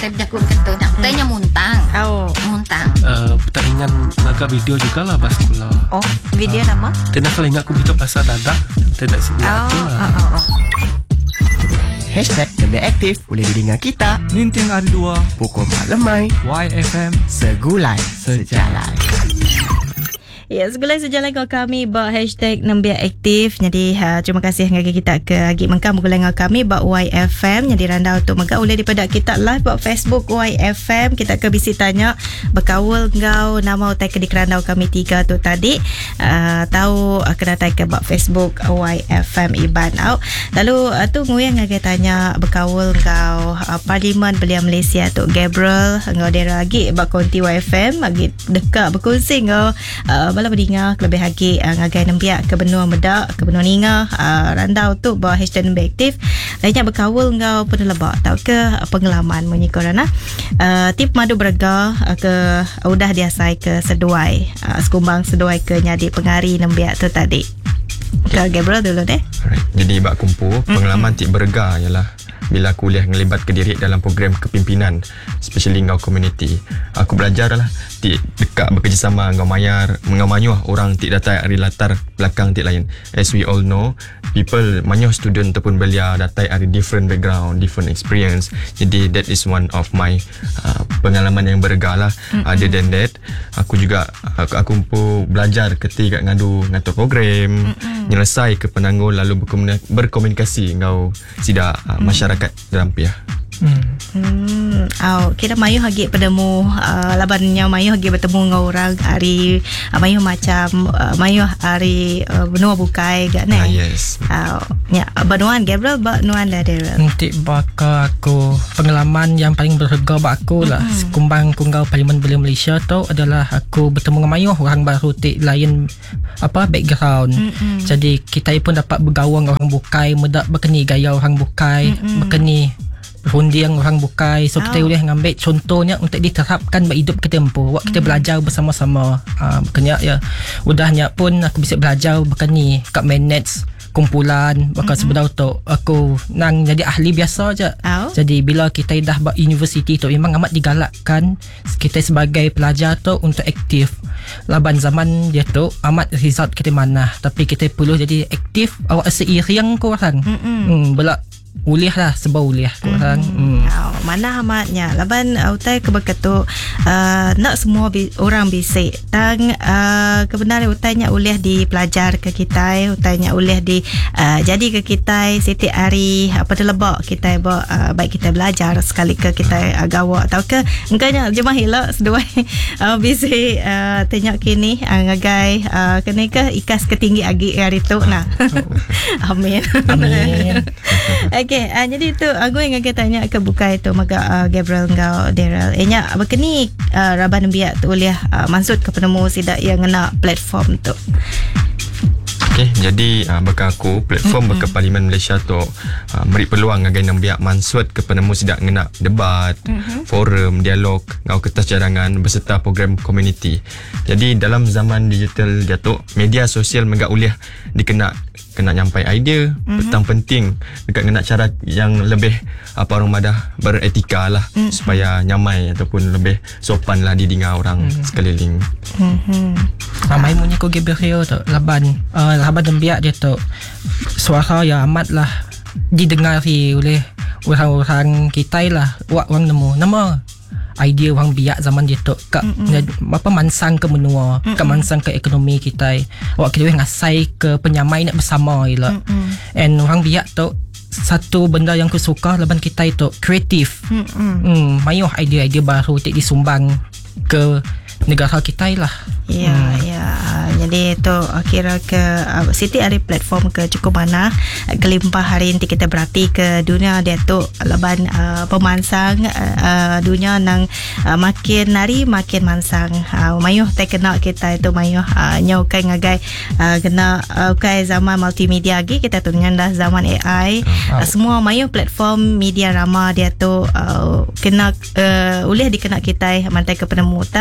Saya berjakut kata nak tanya muntang. Muntang. Pertandingan laga video juga lah pas sekolah. Video nama? Tidak kalau ingat aku kita pasal dadah. Tidak sedia tu lah. Hashtag Lebih Aktif boleh didengar kita Ninting hari 2 pukul 4 lemai YFM Segulai Sejalan. Ya, segala sejalan kau kami buat hashtag Nembiak Aktif. Jadi terima kasih ngagi kita ke Agik Mengkam bergulai kami buat YFM. Jadi randa untuk megak boleh daripada kita live buat Facebook YFM. Kita ke bisi tanya berkawal kau nama utai ke di kerandau kami 3 tu tadi. Tahu kena tai ke buat Facebook YFM Iban out. Lalu tu nguyang ngagi tanya berkawal kau Parlimen Belia Malaysia tu Gabriel ngau dera Agik buat konti YFM Agik dekat berkongsi ngau bala berdinga lebih lagi ngagai nembiak ke benua medak ke benua ninga randau tu bawa hashtag Nembiak Aktif lainnya berkawal ngau pernah lebak tau ke pengalaman munyi korana tip madu berga ke udah diasai ke seduai sekumbang seduai ke nyadi pengari nembiak tu tadi ke Gabriel dulu deh. Alright. Jadi bak kumpul pengalaman tip berga ialah bila aku kuliah ngelibat ke diri dalam program kepimpinan especially ngau community. Aku belajar lah ti dekat bekerjasama ngau mayar mengau orang ti datai dari latar belakang ti lain. As we all know, people manyuh student ataupun belia datai dari different background, different experience. Jadi that is one of my pengalaman yang berharga lah. Other than that, aku juga aku pun belajar ketika ngadu ngatur program, nyelesai ke penanggung lalu berkomunikasi ngau sida masyarakat dalam pihak. Kira mayu hagi padamu labannya mayu hagi bertemu dengan orang hari mayu macam mayu hari benua bukai gak ne. Yes. Ya benuan Gabriel benuan Daryl. Nanti baka aku pengalaman yang paling berharga bak aku lah sekumbang kungau Parlimen Belia Malaysia tu adalah aku bertemu dengan mayu orang baru ti lain background. Jadi kita pun dapat bergaul dengan orang bukai, medak berkeni gaya orang bukai, berkeni rundiang orang bukai. So kita boleh ngambil contohnya untuk diterapkan buat hidup kita tempoh. Waktu kita belajar bersama-sama berkenyak ya. Udahnya pun aku bisa belajar berkeni kat manage kumpulan. Bakal sebenarnya tu aku nang jadi ahli biasa je. Jadi bila kita dah buat universiti tu memang amat digalakkan kita sebagai pelajar tu untuk aktif. Laban zaman dia tu amat result kita mana. Tapi kita perlu jadi aktif awak seiring korang. Belak uliah lah sebab uliah korang. Mana amatnya laban utai keberkatu nak semua orang bisik tang kebenaran utainya uliah di pelajar ke kita utainya uliah di jadi ke kita setiap hari apa terlebak kita baik kita belajar sekali ke kita gawak atau ke engkanya jemaah hilak seduai bisik tanya kini ngagai kena ke ikas ketinggi agi hari tu nah. Amin. Okay, jadi tu aku yang tanya ke buka itu maka Gabriel ngau Daryl enya berkeni raban biak tu uliah maksud ke penemu sidak yang ngena platform tu. Okay, jadi baka aku platform baka Parlimen Malaysia tu beri peluang ngagai nambiak mansut ke penemu sidak ngena debat, forum, dialog ngau kertas cadangan beserta program community. Jadi dalam zaman digital dia tu media sosial megak uliah kena nyampai idea petang penting dekat kena cara yang lebih orang madah beretika lah supaya nyamai ataupun lebih sopan lah didengar orang sekeliling. Ramai munyi ko Gabriel tu laban dembiak dia tu suara yang amat lah didengari oleh orang-orang kita lah. Orang nemu nama idea orang biak zaman dia tu kat mansang ke menua, kat mansang ke ekonomi kita. Awak kita ngasai ke penyamai nak bersama gila. And orang biak tu satu benda yang aku suka laban kita itu kreatif. Mayuh idea-idea baru tak disumbang ke negara kita lah. Ya. Jadi tu kira ke Siti ada platform ke cukup mana kelimpah hari ini kita berarti ke dunia dia tu leban pemansang dunia nang makin nari makin mansang. Mayuh tak kena kita itu mayuh nyaukai ngagai kena kai zaman multimedia lagi kita tu dah zaman AI. Semua mayuh platform media ramah dia tu kena boleh dikena kita mantai ke penemu utang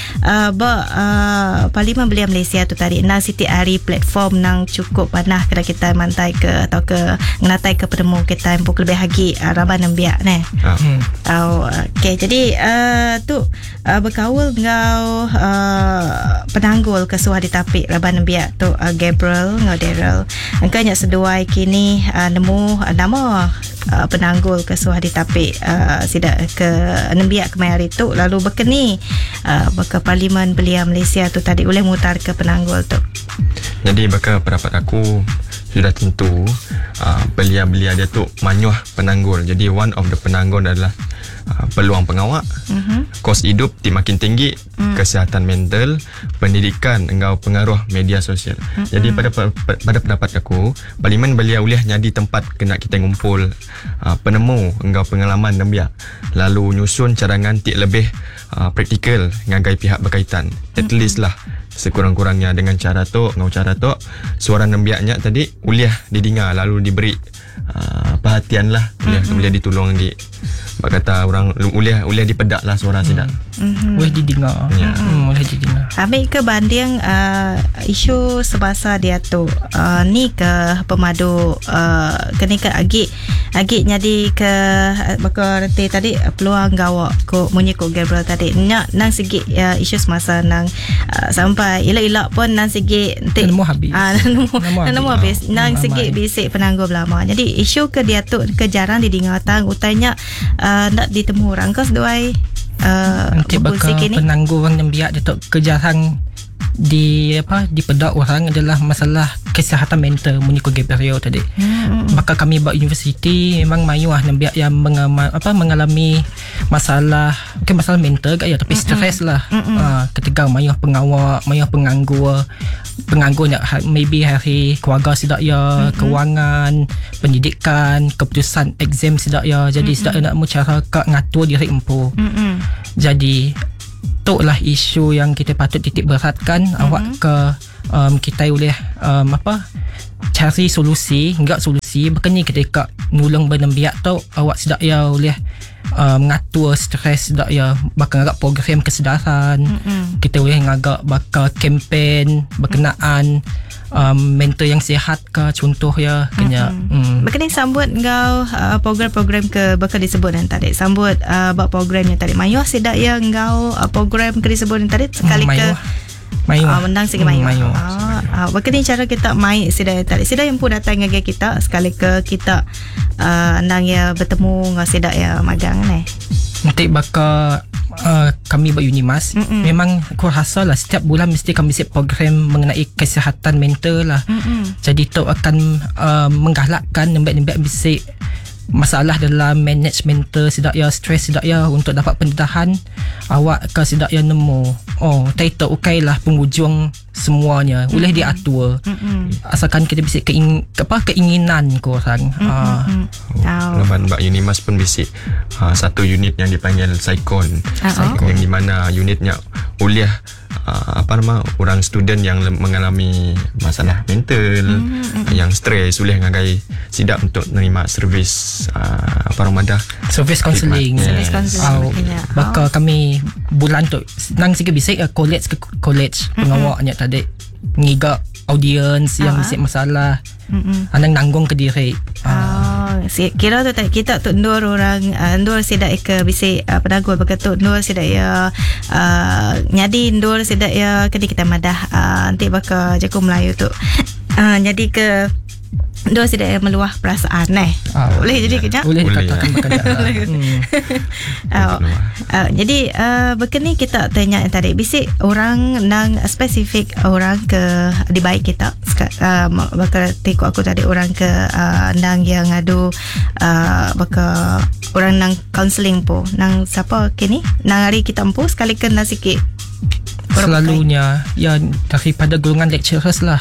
Parlimen Belia Malaysia tu tadi nang siti hari platform nang cukup panah kena kita mantai ke atau ke ngelatai ke penemu kita empuk lebih lagi raban nembiak ne. Okey, jadi tu berkaul ngau penanggul ke suah ditapik raban nembiak tu Gabriel ngau Daryl. Engkanya seduai kini nemu nama penanggul ke suah ditapik sidak ke nembiak kemari tu lalu berkeni ke Parlimen Belia Malaysia tu tadi boleh mutar ke penanggul tu. Jadi bakal pendapat aku sudah tentu belia-belia dia tu manyuh penanggul. Jadi one of the penanggul adalah peluang pengawak, kos hidup makin tinggi, kesihatan mental, pendidikan, engkau pengaruh media sosial. Jadi pada pendapat aku, Parlimen Belia Uliah nyadi tempat kena kita ngumpul penemu engkau pengalaman nembiak, lalu nyusun cadangan tik lebih praktikal ngagai pihak berkaitan. At least lah sekurang-kurangnya dengan cara tu suara nembiaknya tadi uliah didengar, lalu diberi perhatian lah, uliah ditolong di kata orang uliah dipedak lah suara sedap. Boleh didengar. Boleh didengar. Ambil ke banding isu semasa dia tu ni ke pemadu kini ke agik jadi ke bakal reti tadi peluang gawak ko munyi ko Gabriel tadi nang segi isu semasa nang sampai ilak pun nang segi nemu habis. Nemu habis nang segi bisik penangguh lama. Jadi isu ke dia tu ke jarang didengar tang utanya nak ditemu orang kos duai nanti bakal penangguh orang nembiak dia tu kejarang dipedak orang adalah masalah kesihatan mental munyi ko Gabriel tadi. Maka kami buat universiti memang mayuah nembiak yang mengalami masalah bukan masalah mental gak ya tapi stres lah. Ketika mayuah pengawak, mayuah penganggur nak maybe hari keluarga sidak ya, kewangan, pendidikan, keputusan exam sidak ya. Jadi sidak nak cara ngatur diri empu. Jadi tu lah isu yang kita patut titik beratkan. Awak ke kita boleh cari solusi, enggak solusi berkeni ketika nulung benembiak tu awak sedak ya boleh mengatur stres sedak ya, bakal ngagak program kesedaran. Kita boleh ngagak bakal kempen berkenaan mental yang sihat ke contoh ya kena. Berkena sambut engkau program-program ke bakal disebut dan tadi sambut buat program yang tadi mayuh sedak ya engkau program ke disebut dan tadi sekali ke menang segi mayu. Bagaimana cara kita main sidai tadi? Sidai yang pun datang dengan kita sekali ke kita nang ya bertemu dengan sidai ya magang ni. Nanti bakal kami buat Unimas. Memang aku rasa lah setiap bulan mesti kami set program mengenai kesihatan mental lah. Jadi tu akan menggalakkan nembak-nembak bisik masalah dalam manage mental sidak ya, stres sidak ya untuk dapat pendedahan awak ke sidak ya nemu title okay lah penghujung semuanya boleh diatur asalkan kita bisik keinginan korang. Lepas Mbak Unimas pun bisik satu unit yang dipanggil Saikon yang di mana unitnya uliah orang student yang mengalami masalah mental, yang stres, boleh ngagai sidak untuk menerima servis servis counselling. Bakal kami bulan tu nang sikit bisik college pengawaknya tadi ngigak audience yang bisik masalah anang nanggung ke diri. Kira tu tak kita tu ndur orang ndur sidak ke bisik penagul begitu ndur sidak ya nyadi ndur sidak ya kini kita madah nanti bakal jago Melayu tu jadi ke ndur sidak meluah perasaan boleh jadi kena boleh dikatakan jadi begini kita tanya tadi bisik orang nang spesifik orang ke di baik kita bakal tengok aku tadi orang ke nang yang ngadu bakal orang nang counselling po nang siapa kini nang hari kita empu sekali kena sikit selalunya yang daripada golongan lecturers lah.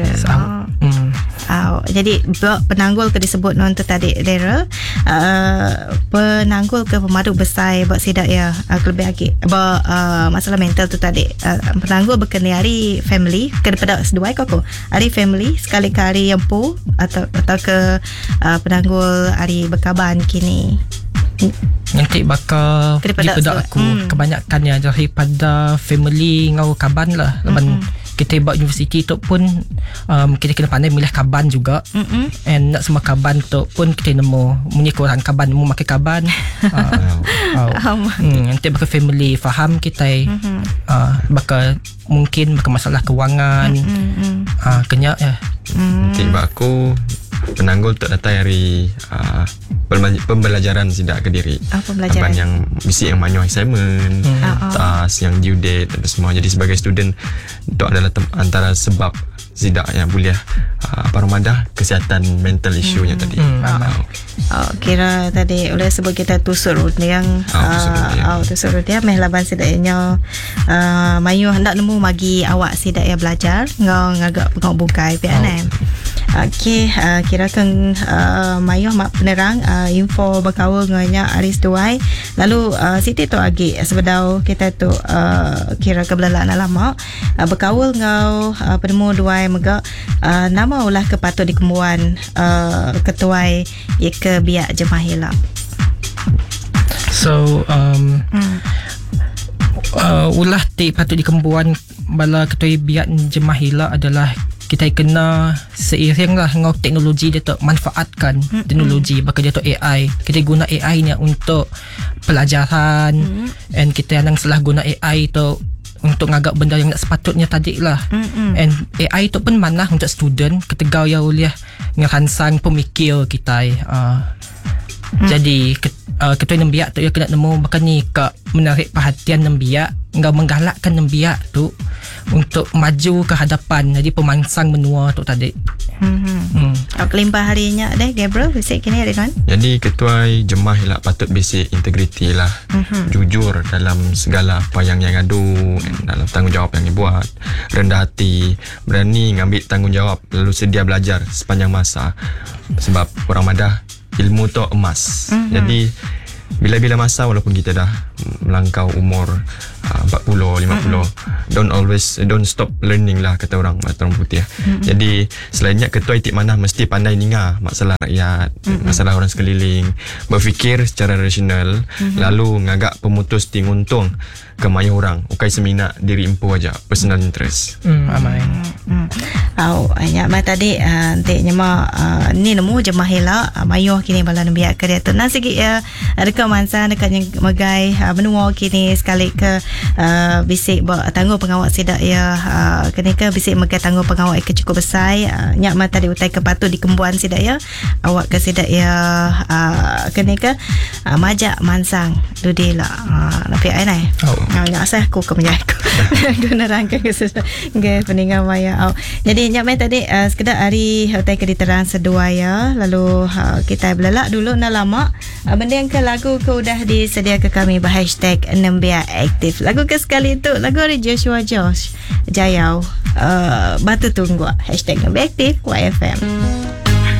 Jadi penanggul ke disebut non tu tadi Daryl penanggul ke pemadu besar buat sidak ya lebih lagi masalah mental tu tadi penanggul berkena hari family kena pada seduai kau hari family sekali hari empu atau ke penanggul hari berkaban kini Nanti bakal Daripada daripada aku kebanyakannya daripada family ngau kaban lah. Lepas kita buat universiti tu pun kita kena pandai milih kaban juga. And nak semua kaban tu pun kita nemu punya kurang kaban nemu makan kaban. Nanti bakal family faham kita bakal mungkin bakal masalah kewangan. Kenyak ya. Nanti aku penanggul untuk datang dari pembelajaran sidak Kediri. Pembelajaran yang bisi yang manual assignment, task yang due date dan semua. Jadi sebagai student itu adalah antara sebab sidak yang boleh Paramadah kesihatan mental issue-nya tadi. Kira tadi oleh sebut kita tusuk rudiang tusuk rudiang meh laban sidaknya mayu hendak nemu bagi awak sidak ya belajar ngagak ngau bukai pian. Okey, kirakan mayu mak penerang info berkawal nganya Aris Duai. Lalu Siti tu agi sebedau kita tu kira kebelalaan lama berkawal ngau penemu Duai mega nama ulah kepatut dikembuan ketuai ke biak jemaah hilang. So ulah ti patut dikembuan bala ketuai biak jemaah hilang adalah kita kena seiring lah dengan teknologi dia tu manfaatkan teknologi bakal dia tu AI. Kita guna AI ni untuk pelajaran and kita yang salah guna AI tu untuk ngagak benda yang tak sepatutnya tadi lah. And AI tu pun mana untuk student ketegau ya boleh ngeransang pemikir kita. Jadi ketua nembiak tu ya kena nemu bakal ni kak menarik perhatian nembiak, enggak menggalakkan nembiak tu untuk maju ke hadapan. Jadi pemangsang menua tu tadi. Kelimpah harinya deh Gabriel basic kini ada kan. Jadi ketua jemaah lah patut basic integriti lah. Jujur dalam segala apa yang adu, dalam tanggungjawab yang dibuat, rendah hati, berani ngambil tanggungjawab, lalu sedia belajar sepanjang masa. Sebab orang madah ilmu tu emas. Jadi bila-bila masa walaupun kita dah melangkau umur 40, 50, don't stop learning lah kata orang putih. Jadi selainnya ketua itik mana mesti pandai ninga masalah rakyat, masalah orang sekeliling, berfikir secara rasional, lalu ngagak pemutus tinguntung ke maya orang, ukai semina diri empu aja, personal interest. Amai. Banyak mah tadi nanti nyama ni nemu jemaah hela mayuh kini bala biak ke dia tu. Nah segi dekat mansa dekat yang magai benua kini sekali ke bisik tangguh pengawal sidak ya kini ke bisik magai tangguh pengawal ke cukup besar nyak mah tadi utai ke patut dikembuan sidak ya awak ke sidak ya kini ke majak mansang dudila tapi ai nai nyak sah ku ke menjaku guna rangka ke peninggal maya. Jadi nyak mai tadi sekedar hari utai ke diterang sedua ya lalu kita belelak dulu nak lama benda yang ke lagu ke udah disedia ke kami #NembiakAktif. Lagu ke sekali tu lagu dari Joshua Josh Jayau Batu Tunggu #NembiakAktif YFM.